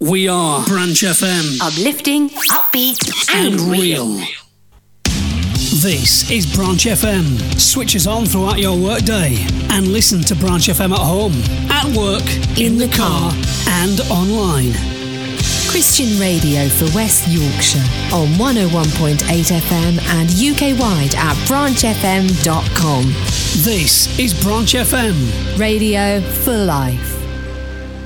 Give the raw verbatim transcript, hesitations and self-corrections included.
We are Branch F M. Uplifting, upbeat, and, and real. real. This is Branch F M. Switch us on throughout your workday and listen to Branch F M at home, at work, in, in the, the car, car, and online. Christian radio for West Yorkshire on one oh one point eight F M and U K wide at branch f m dot com. This is Branch F M. Radio for life.